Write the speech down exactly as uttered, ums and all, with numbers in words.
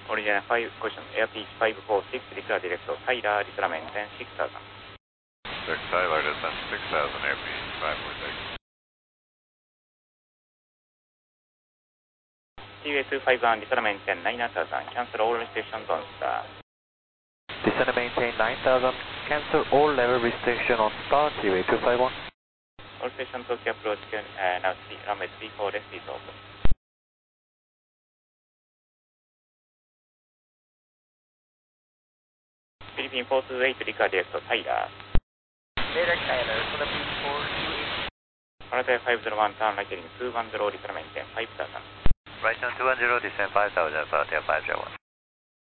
Original five, position, Air Pitch five four six, declare direct, Tyler, Risla maintain six thousand. Direct Tyler, descent six thousand, Air Pitch five four six. T V A two five one, Risla maintain nine thousand, cancel all restriction, don't start. Descend and maintain nine thousand, cancel all level restriction on start, T V A two five one. All station Tokyo approach, uh, now runway three four, left is open. Philippine four two eight, declare direct, Tyler. Direct Tyler, Philippine four two eight. Malaysia five zero one, turn right heading two one zero, Risla maintain five thousand. Right on two one zero, descend five thousand, Malaysia five zero one.